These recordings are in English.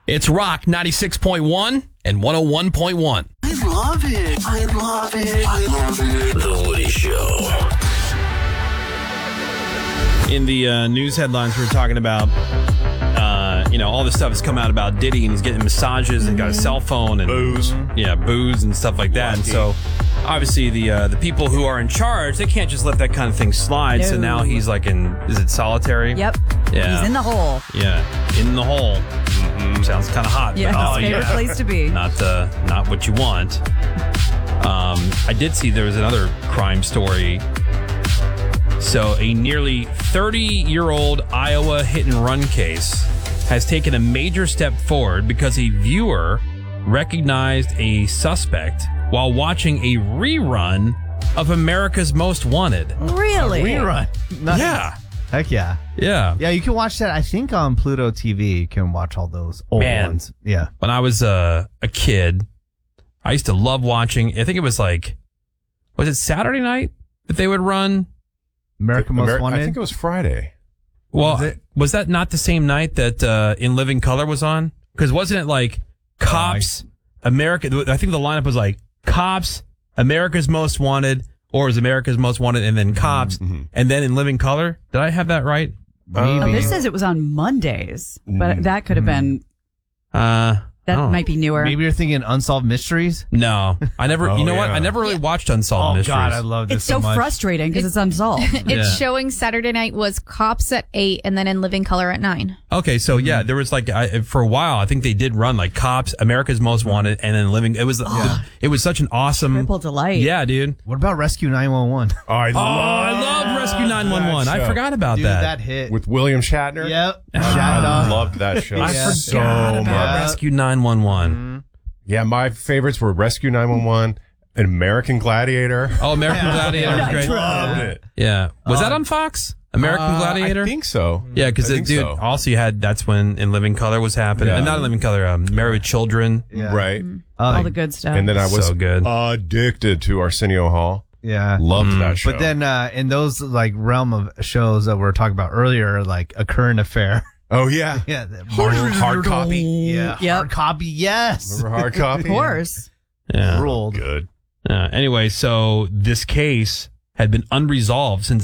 It's Rock 96.1 and 101.1. I love it. I love it. I love it. The Woody Show. In the news headlines, we were talking about, all this stuff has come out about Diddy, and he's getting massages and got a cell phone and Booze. Yeah, booze and stuff like that. And so, obviously, the people who are in charge, they can't just let that kind of thing slide. So now he's like is it solitary? Yep. Yeah. He's in the hole. Yeah, in the hole. Sounds kind of hot. Yeah, but his favorite place to be. Not what you want. I did see there was another crime story. So a nearly 30-year-old Iowa hit-and-run case has taken a major step forward because a viewer recognized a suspect while watching a rerun of America's Most Wanted. Really? Rerun. Nice. Yeah. Heck yeah. Yeah. Yeah, you can watch that. I think on Pluto TV, you can watch all those old ones. Yeah. When I was a kid, I used to love watching, I think it was it Saturday night that they would run? America Most Wanted? I think it was Friday. Well, was that not the same night that In Living Color was on? Because wasn't it like Cops, America? I think the lineup was like Cops, America's Most Wanted, or is America's Most Wanted and then Cops, and then In Living Color? Did I have that right? Oh, this says it was on Mondays, but that could have been. That might be newer. Maybe you're thinking Unsolved Mysteries? No, I never. Oh, you know what? yeah. I never really watched Unsolved Mysteries. God, I love this It's so much. frustrating because it's unsolved. Yeah. It's showing Saturday night was Cops at 8 and then In Living Color at 9. Okay, so yeah, there was for a while, I think they did run like Cops, America's Most Wanted, and then Living. It was it was such an awesome Triple delight. Yeah, dude. What about Rescue 911? I love Rescue 911. that I show. forgot about Dude, that. that hit. With William Shatner. Yep. I loved that show. I Yeah. so forgot about much. Rescue 911. Yeah, my favorites were Rescue 911 and American Gladiator. Oh, American Gladiator was great. Loved it. Yeah, was that on Fox? American Gladiator. I think so. Yeah, because I think dude, so. also you had that's when In Living Color was happening. Yeah. Not In Living Color, Married with Children. Yeah. Right. All the good stuff. And then I was So good. addicted to Arsenio Hall. Yeah. Loved that show. But then in those realm of shows that we were talking about earlier, like A Current Affair. Oh, yeah. Yeah. Hard copy. Yeah. Yep. Hard copy. Yes. Remember Hard Copy? Of course. Yeah. Ruled. Good. Anyway, so this case had been unresolved since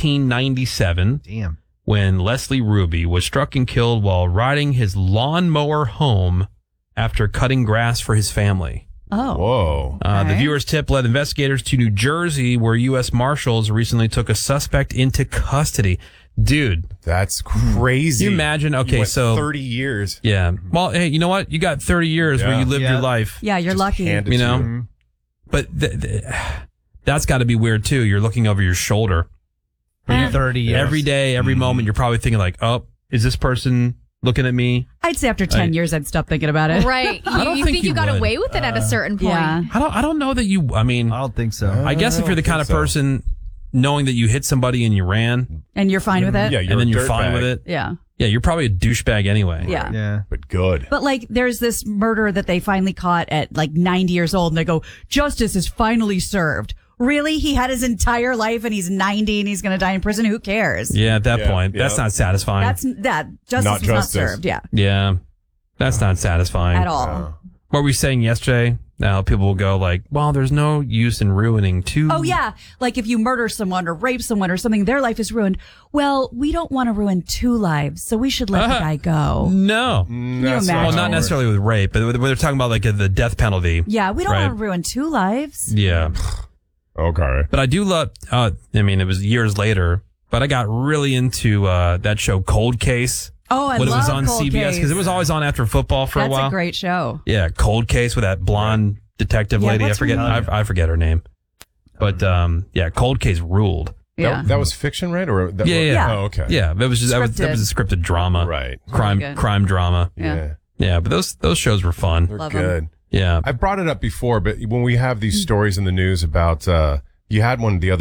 1997 Damn. when Leslie Ruby was struck and killed while riding his lawnmower home after cutting grass for his family. Oh. Whoa. The Okay. viewer's tip led investigators to New Jersey, where U.S. Marshals recently took a suspect into custody. Dude, That's crazy. Can you imagine? Okay, You went so 30 years. yeah. Well, hey, you know what? You got 30 years where Yeah. you lived Yeah. your life. Yeah, you're Just lucky. hand it You to know? But that's got to be weird too. You're looking over your shoulder 30 years. every day, every moment. You're probably thinking like, "Oh, is this person looking at me?" I'd say after 10 years, I'd stop thinking about it. Right. I don't You think think you you got would. away with it at a certain point. Yeah. I don't know that you. I mean, I don't think so. I guess if you're the don't kind of think so. person knowing that you hit somebody and you ran, And you're fine with it? Yeah, and then a you're dirt fine bag, with it. Yeah. Yeah, you're probably a douchebag anyway. Yeah. Yeah. But good. But there's this murder that they finally caught at 90 years old, and they go, justice is finally served. Really? He had his entire life and he's 90 and he's going to die in prison? Who cares? Yeah, at that Yeah, point, that's yeah. not satisfying. Justice Not was not justice. served. Yeah. Yeah, that's not satisfying At all. What were we saying yesterday? Now people will go like, well, there's no use in ruining two. Oh, yeah. Like if you murder someone or rape someone or something, their life is ruined. Well, we don't want to ruin two lives, so we should let the guy go. No. That's imagine? Well, not how it necessarily with rape, but when they're talking about the death penalty. Yeah, we don't Right. want to ruin two lives. Yeah. works. Okay. But I do love, I mean, it was years later, but I got really into that show Cold Case. Oh, I when love it was on Cold CBS, Case. because it was always on after football for a That's while. a great show. Yeah, Cold Case with that blonde detective Yeah, lady. I what's forget. her name? I forget her name. But yeah, Cold Case ruled. Yeah. That was fiction, right? Or that Yeah. Oh, okay. Yeah, that was just that was a scripted drama. Right. Crime Really good. crime drama. Yeah. Yeah, but those shows were fun. They're Love 'em. good. Yeah. I brought it up before, but when we have these stories in the news about, you had one the other